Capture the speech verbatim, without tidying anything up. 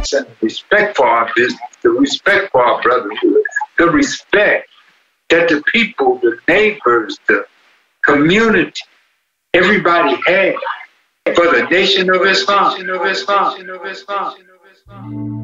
rights and respect for our business, the respect for our brotherhood, the respect that the people, the neighbors, the community, everybody had for the Nation of Islam.